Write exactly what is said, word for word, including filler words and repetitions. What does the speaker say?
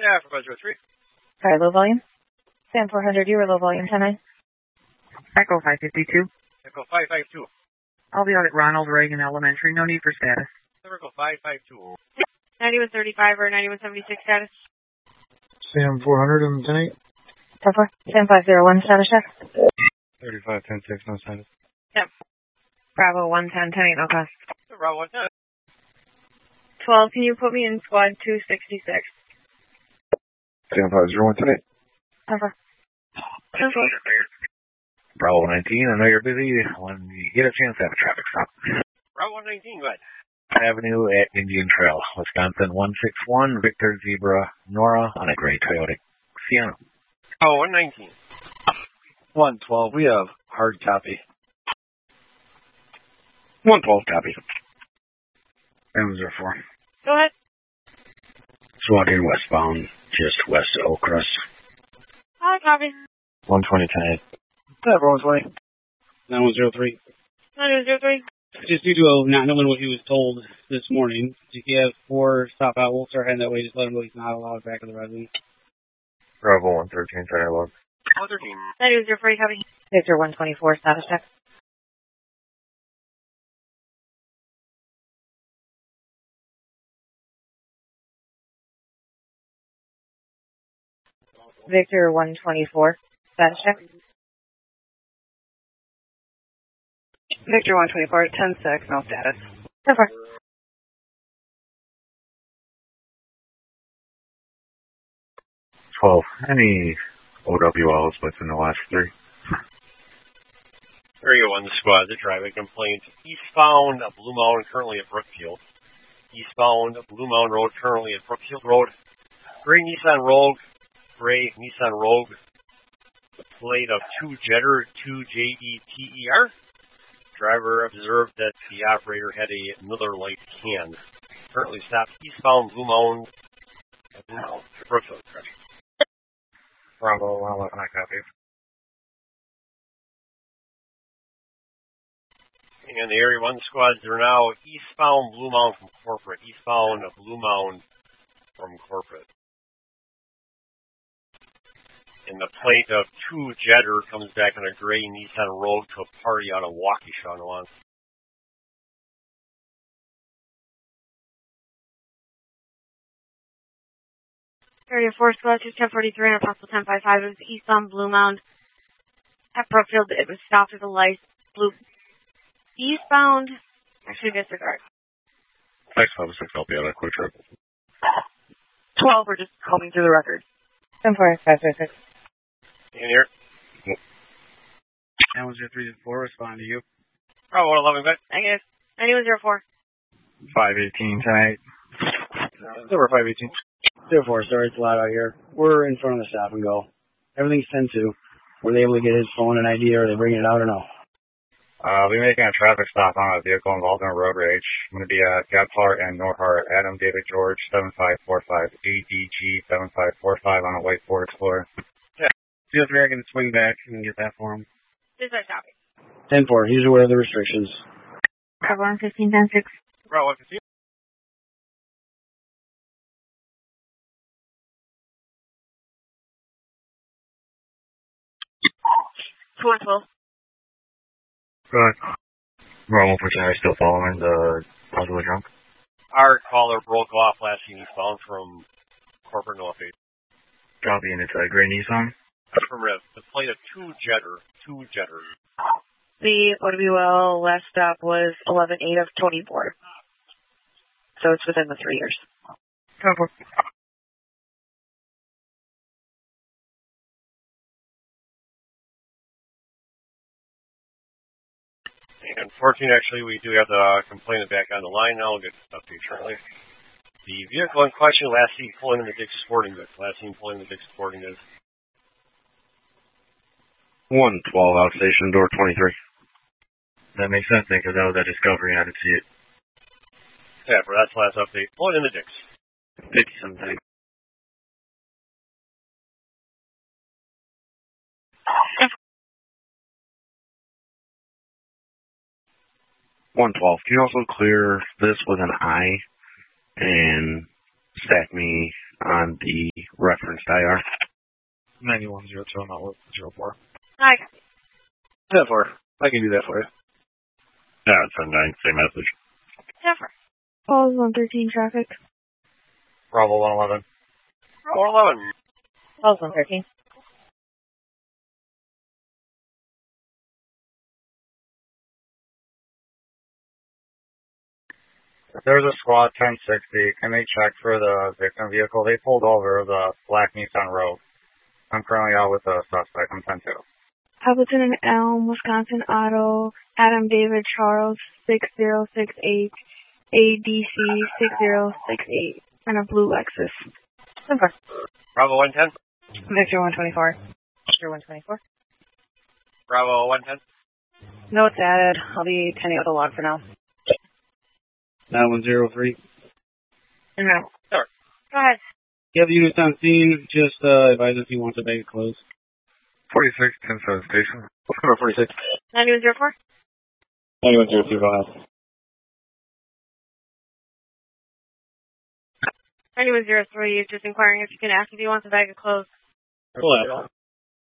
Yeah, for Buzzer three. Sorry, low volume. Sam four hundred, you were low volume, ten nine. Echo five fifty-two. Echo five five two. I'll be out at Ronald Reagan Elementary. No need for status. Echo five five two. ninety-one thirty-five or ninety-one seventy-six status. Sam four hundred and ten eight. ten four. Sam five zero one, status check. thirty-five ten six, no status. Yep. Bravo one ten, ten eight, no cost. Bravo one ten. twelve, can you put me in squad two sixty-six? Sam five zero one ten eight. ten four. ten four. Bravo nineteen, I know you're busy. When you get a chance, have a traffic stop. Bravo one nineteen, go ahead. Avenue at Indian Trail, Wisconsin one six one, Victor Zebra Nora on a gray Toyota Sienna. Oh, one nineteen. one twelve, we have hard copy. one twelve copy. M zero four. Go ahead. Swanton westbound, just west of Oakcrest. Hi, copy. one twenty ten eight. Yeah, one twenty. nine one zero three. nine one zero three. Just due to not knowing what he was told this morning, if you have four stop out, we'll start heading that way. Just let him know he's not allowed back in the residence. Bravo one thirteen, ten eight. one thirteen. ninety-one zero four, copy. Victor one twenty-four, status check. Victor one twenty-four, status check. Victor one twenty-four, ten six, no status. ten four. twelve, any O W Ls within the last three? Area one squad, the driving complaint. Eastbound of Blue Mountain, currently at Brookfield. Eastbound of Blue Mountain Road, currently at Brookfield Road. Gray Nissan Rogue. Gray Nissan Rogue. The plate of two Jetter, two J E T E R. Driver observed that the operator had a Miller Lite can. Currently stopped eastbound Blue Mountain. Blue Mountain, Brookfield. Bravo one eleven, I copy. And the Area one squads are now eastbound Blue Mountain from corporate. Eastbound of Blue Mountain from corporate. And the plate of two Jetter comes back on a gray Nissan Rogue to a party out of Waukesha, Wisconsin. Area four squad two ten forty-three and Apostle ten fifty-five. It was eastbound Blue Mound at Brookfield. It was stopped at the light. Blue eastbound. Actually, disregard. six five six, I'll be out of quick trip. twelve, we're just combing through the record. ten four, five six six. In here. nine one zero three four, respond to you. Oh, one eleven, but Negative. ninety-one zero four. five eighteen, ten eight. Over five eighteen. zero four, sorry, it's a lot out here. We're in front of the stop and go. Everything's ten two. Were they able to get his phone and I D, or are they bringing it out or no? Uh, we're making a traffic stop on a vehicle involved in a road rage. I'm going to be at Gephardt and Norhart, Adam David George, seven five four five, A D G seven five four five on a white Ford Explorer. Yeah. See if American can swing back and get that for him. Dispatch copy. ten four, he's aware of the restrictions. Bravo one fifteen, ten six. Bravo one fifteen. two one twelve. Good. Normal percent are still following the possibly drunk. Our caller broke off last seen eastbound from corporate Northeast. Copy, and it's a gray Nissan. From Rev. The plate of two Jetter, two Jetters. The O W L last stop was eleven eight of twenty-four. So it's within the three years. ten four. And fourteen, actually, we do have the complainant back on the line now. We'll get this update shortly. The vehicle in question, last seen pulling in the Dick's Sporting Goods. Last seen pulling in the Dick's Sporting Goods. one twelve, outstation door twenty-three. That makes sense, because that was that Discovery, and I didn't see it. Yeah, for that's the last update. Pulling in the Dick's. fifty something. one twelve. Can you also clear this with an I and stack me on the referenced I R. ninety-one zero two, I'm not with zero four. I got it. ten four. I can do that for you. Yeah, it's a nine, same message. ten four. Calls one thirteen traffic. Bravo one eleven. four eleven. Calls one thirteen. There's a squad ten sixty. Can they check for the victim vehicle? They pulled over the black Nissan Rogue. I'm currently out with the suspect. I'm ten two. Appleton and Elm, Wisconsin Auto, Adam David Charles, six zero six eight, A D C six zero six eight, and a blue Lexus. ten four. Bravo one ten. Victor one twenty-four. Victor one twenty-four. Bravo one ten. No, it's added. I'll be ten eight with a log for now. nine one zero three. No. Sure. Go ahead. You have units on scene. Just uh, advise if you want the bag closed. forty-six, ten seven station. Number forty-six. ninety-one zero four. ninety-one zero two, go ahead. ninety-one zero three is just inquiring if you can ask if he wants a bag of clothes. Pull out.